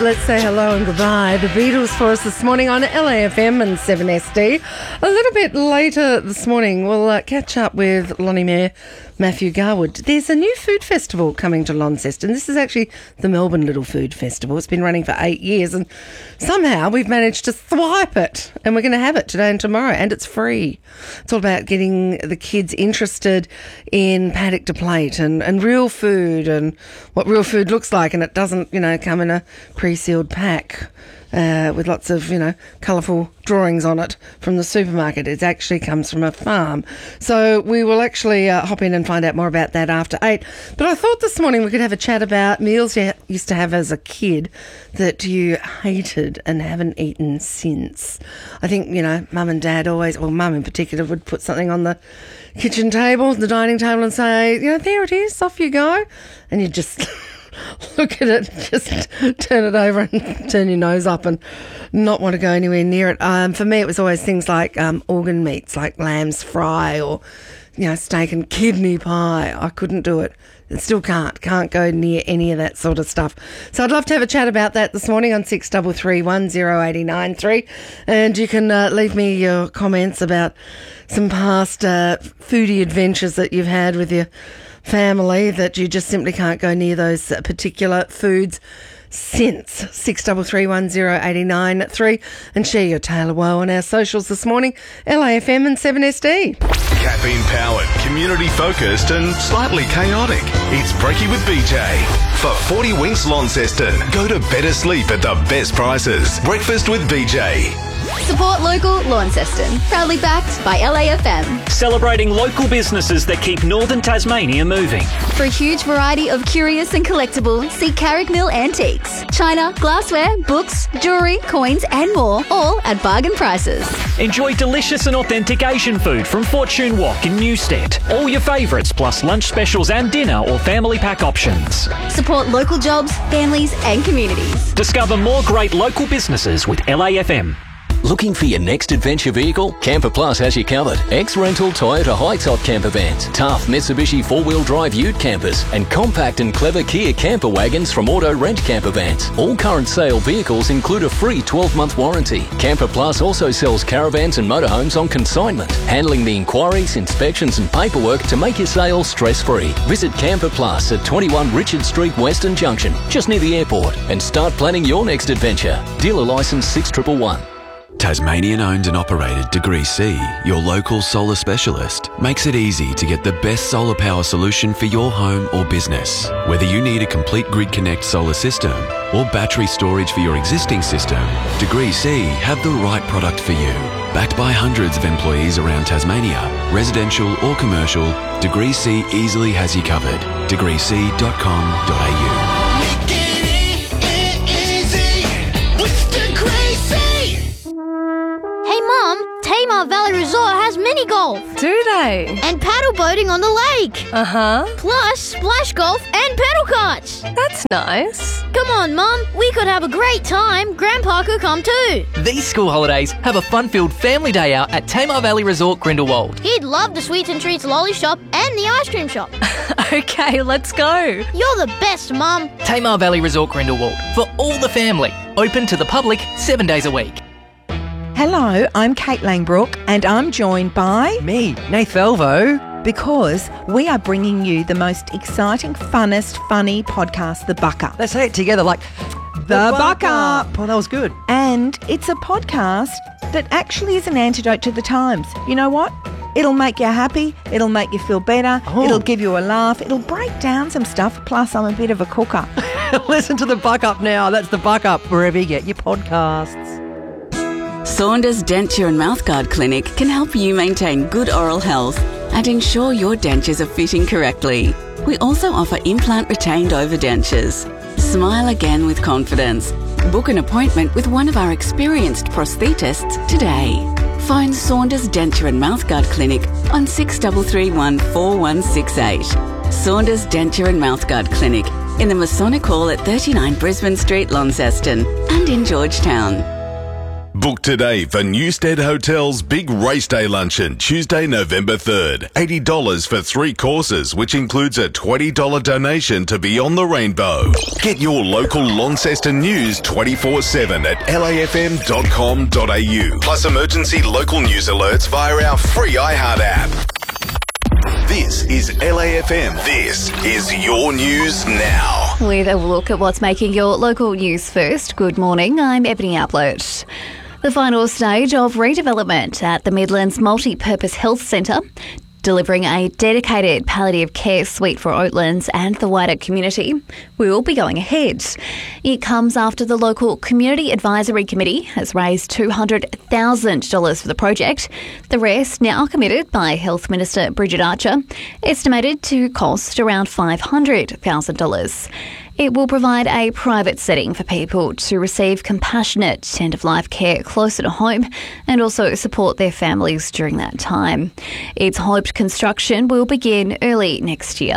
let's say hello and goodbye. The Beatles for us this morning on LAFM and 7SD. A little bit later this morning, we'll catch up with Lonnie Mayor, Matthew Garwood. There's a new food festival coming to Launceston. This is actually the Melbourne Little Food Festival. It's been running for 8 years and somehow we've managed to swipe it, and we're going to have it today and tomorrow, and it's free. It's all about getting the kids interested in paddock to plate and real food and what real food looks like, and it doesn't, come in a pre-sealed pack with lots of, colourful drawings on it from the supermarket. It actually comes from a farm. So we will actually hop in and find out more about that after 8. But I thought this morning we could have a chat about meals you used to have as a kid that you hated and haven't eaten since. I think, mum and dad always, well, mum in particular, would put something on the kitchen table, the dining table, and say, there it is, off you go. And you just look at it, just turn it over and turn your nose up and not want to go anywhere near it. For me, it was always things like organ meats, like lamb's fry or, steak and kidney pie. I couldn't do it. And still can't go near any of that sort of stuff. So I'd love to have a chat about that this morning on 6331 0893. And you can leave me your comments about some past foodie adventures that you've had with your family that you just simply can't go near those particular foods since. 6331 0893, and share your tale of woe on our socials this morning. LAFM and 7SD. Caffeine powered, community focused and slightly chaotic. It's Brekkie with BJ. For 40 winks Launceston, go to better sleep at the best prices. Breakfast with BJ. Support local Launceston. Proudly backed by LAFM. Celebrating local businesses that keep northern Tasmania moving. For a huge variety of curious and collectible, see Carrick Mill Antiques. China, glassware, books, jewellery, coins and more, all at bargain prices. Enjoy delicious and authentic Asian food from Fortune Wok in Newstead. All your favourites plus lunch specials and dinner or family pack options. Support local jobs, families and communities. Discover more great local businesses with LAFM. Looking for your next adventure vehicle? Camper Plus has you covered. Ex-rental Toyota high-top camper vans, tough Mitsubishi 4-wheel drive ute campers, and compact and clever Kia camper wagons from Auto Rent Camper Vans. All current sale vehicles include a free 12-month warranty. Camper Plus also sells caravans and motorhomes on consignment, handling the inquiries, inspections and paperwork to make your sale stress-free. Visit Camper Plus at 21 Richard Street, Western Junction, just near the airport, and start planning your next adventure. Dealer licence 6111. Tasmanian owned and operated Degree C, your local solar specialist, makes it easy to get the best solar power solution for your home or business. Whether you need a complete Grid Connect solar system or battery storage for your existing system, Degree C have the right product for you. Backed by hundreds of employees around Tasmania, residential or commercial, Degree C easily has you covered. degreec.com.au. Tamar Valley Resort has mini golf. Do they? And paddle boating on the lake. Uh-huh. Plus splash golf and pedal karts. That's nice. Come on, Mum. We could have a great time. Grandpa could come too. These school holidays, have a fun-filled family day out at Tamar Valley Resort, Grindelwald. He'd love the Sweets and Treats lolly shop and the ice cream shop. Okay, let's go. You're the best, Mum. Tamar Valley Resort, Grindelwald. For all the family. Open to the public 7 days a week. Hello, I'm Kate Langbrook and I'm joined by... me, Nath Velvo. Because we are bringing you the most exciting, funnest, funny podcast, The Buck Up. Let's say it together like... The Buck Up. Oh, that was good. And it's a podcast that actually is an antidote to the times. You know what? It'll make you happy. It'll make you feel better. Oh. It'll give you a laugh. It'll break down some stuff. Plus, I'm a bit of a cooker. Listen to The Buck Up now. That's The Buck Up, wherever you get your podcasts. Saunders Denture and Mouthguard Clinic can help you maintain good oral health and ensure your dentures are fitting correctly. We also offer implant retained overdentures. Smile again with confidence. Book an appointment with one of our experienced prosthetists today. Phone Saunders Denture and Mouthguard Clinic on 6331 4168. Saunders Denture and Mouthguard Clinic in the Masonic Hall at 39 Brisbane Street, Launceston, and in Georgetown. Book today for Newstead Hotel's Big Race Day Luncheon, Tuesday, November 3rd. $80 for 3 courses, which includes a $20 donation to Beyond the Rainbow. Get your local Launceston news 24/7 at lafm.com.au. Plus emergency local news alerts via our free iHeart app. This is LAFM. This is your news now. With a look at what's making your local news first. Good morning, I'm Ebony Ablett. The final stage of redevelopment at the Midlands Multi-Purpose Health Centre, delivering a dedicated palliative care suite for Oatlands and the wider community, will be going ahead. It comes after the local Community Advisory Committee has raised $200,000 for the project. The rest now committed by Health Minister Bridget Archer, estimated to cost around $500,000. It will provide a private setting for people to receive compassionate end-of-life care closer to home and also support their families during that time. It's hoped construction will begin early next year.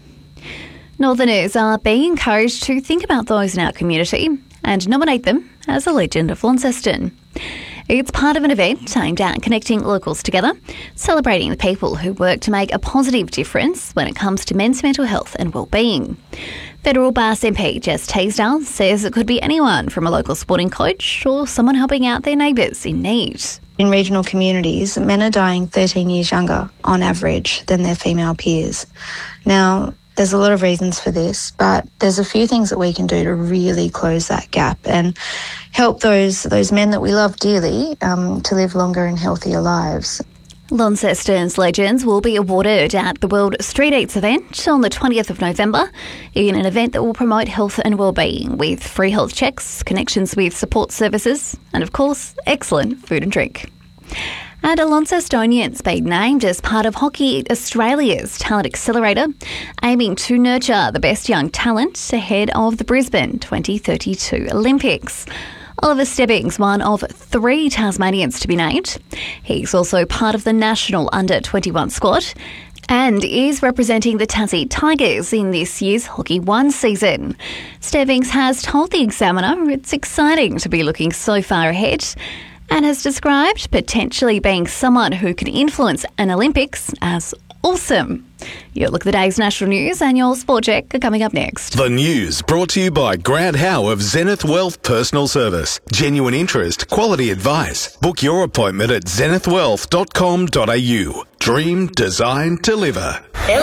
Northerners are being encouraged to think about those in our community and nominate them as a Legend of Launceston. It's part of an event aimed at connecting locals together, celebrating the people who work to make a positive difference when it comes to men's mental health and well-being. Federal Bass MP Jess Teasdale says it could be anyone from a local sporting coach or someone helping out their neighbours in need. In regional communities, men are dying 13 years younger on average than their female peers. Now, there's a lot of reasons for this, but there's a few things that we can do to really close that gap and help those men that we love dearly to live longer and healthier lives. Launceston's Legends will be awarded at the World Street Eats event on the 20th of November in an event that will promote health and wellbeing with free health checks, connections with support services and, of course, excellent food and drink. And a Launcestonian's been named as part of Hockey Australia's Talent Accelerator, aiming to nurture the best young talent ahead of the Brisbane 2032 Olympics. Oliver Stebbings, one of 3 Tasmanians to be named. He's also part of the national under-21 squad and is representing the Tassie Tigers in this year's Hockey 1 season. Stebbings has told the Examiner it's exciting to be looking so far ahead and has described potentially being someone who can influence an Olympics as awesome. Your look at the day's national news and your sport check are coming up next. The news brought to you by Grant Howe of Zenith Wealth Personal Service. Genuine interest, quality advice. Book your appointment at zenithwealth.com.au. Dream, design, deliver.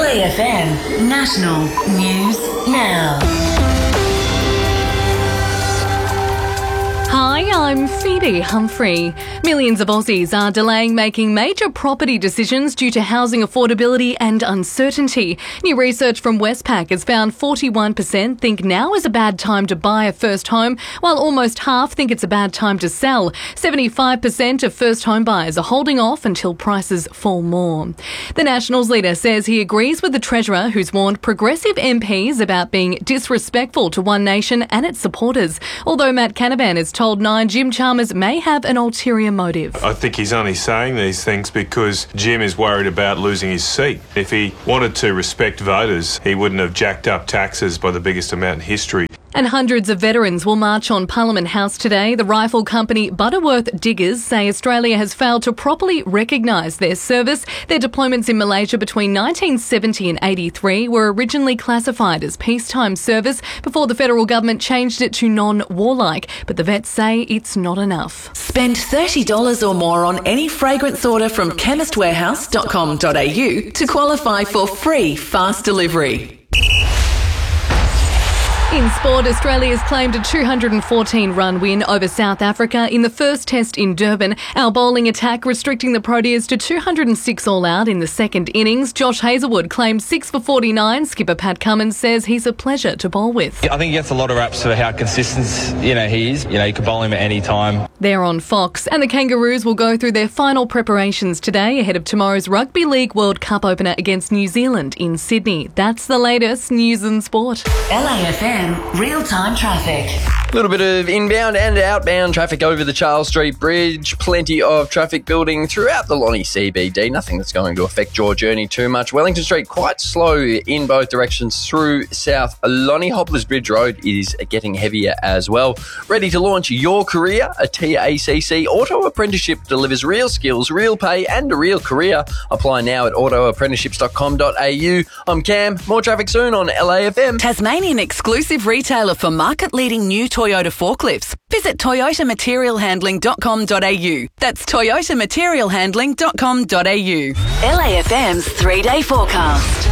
LAFM National News Now. Hi, I'm Phoebe Humphrey. Millions of Aussies are delaying making major property decisions due to housing affordability and uncertainty. New research from Westpac has found 41% think now is a bad time to buy a first home, while almost half think it's a bad time to sell. 75% of first home buyers are holding off until prices fall more. The Nationals leader says he agrees with the Treasurer, who's warned progressive MPs about being disrespectful to One Nation and its supporters, although Matt Canavan is told Nine Jim Chalmers may have an ulterior motive. I think he's only saying these things because Jim is worried about losing his seat. If he wanted to respect voters, he wouldn't have jacked up taxes by the biggest amount in history. And hundreds of veterans will march on Parliament House today. The rifle company Butterworth Diggers say Australia has failed to properly recognise their service. Their deployments in Malaysia between 1970 and 83 were originally classified as peacetime service before the federal government changed it to non-warlike. But the vets say it's not enough. Spend $30 or more on any fragrance order from chemistwarehouse.com.au to qualify for free fast delivery. In sport, Australia's claimed a 214-run win over South Africa in the first test in Durban. Our bowling attack restricting the Proteas to 206 all-out in the second innings. Josh Hazlewood claimed 6 for 49. Skipper Pat Cummins says he's a pleasure to bowl with. I think he gets a lot of raps for how consistent, he is. You could bowl him at any time. They're on Fox, and the Kangaroos will go through their final preparations today ahead of tomorrow's Rugby League World Cup opener against New Zealand in Sydney. That's the latest news and sport. LAFM LAFM real-time traffic. A little bit of inbound and outbound traffic over the Charles Street Bridge. Plenty of traffic building throughout the Lonnie CBD. Nothing that's going to affect your journey too much. Wellington Street quite slow in both directions through South Lonnie. Hopplers Bridge Road is getting heavier as well. Ready to launch your career? A TACC Auto Apprenticeship delivers real skills, real pay and a real career. Apply now at autoapprenticeships.com.au. I'm Cam. More traffic soon on LAFM. Tasmanian exclusive retailer for market-leading new Toyota forklifts. Visit toyotamaterialhandling.com.au. That's toyotamaterialhandling.com.au. LAFM's 3-day forecast.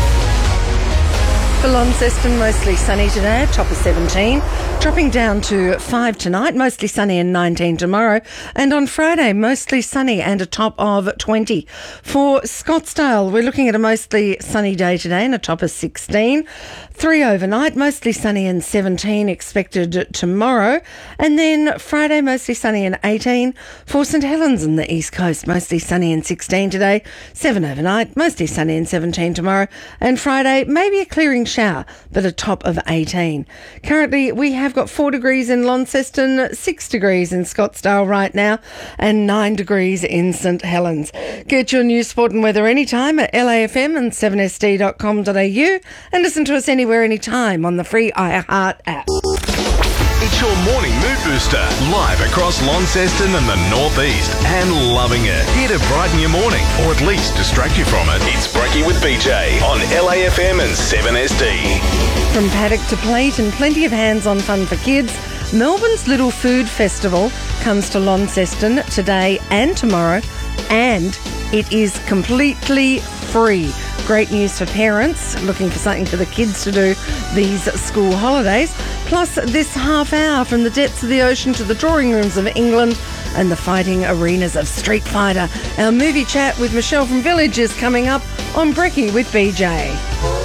For Launceston, mostly sunny today, top of 17, dropping down to 5 tonight, mostly sunny and 19 tomorrow, and on Friday, mostly sunny and a top of 20. For Scottsdale, we're looking at a mostly sunny day today and a top of 16. 3 overnight, mostly sunny and 17 expected tomorrow, and then Friday, mostly sunny and 18. For St Helens on the east coast, mostly sunny and 16 today, 7 overnight, mostly sunny and 17 tomorrow, and Friday, maybe a clearing shower, but a top of 18. Currently, we have got 4 degrees in Launceston, 6 degrees in Scottsdale right now, and 9 degrees in St Helens. Get your news, sport and weather anytime at LAFM and 7sd.com.au, and listen to us anywhere, anytime on the free iHeart app. It's your morning mood booster, live across Launceston and the Northeast, and loving it. Here to brighten your morning, or at least distract you from it. It's Breaky with BJ on LAFM and 7SD. From paddock to plate and plenty of hands-on fun for kids, Melbourne's Little Food Festival comes to Launceston today and tomorrow, and it is completely free. Great news for parents looking for something for the kids to do these school holidays. Plus, this half hour from the depths of the ocean to the drawing rooms of England and the fighting arenas of Street Fighter. Our movie chat with Michelle from Village is coming up on Breaky with BJ.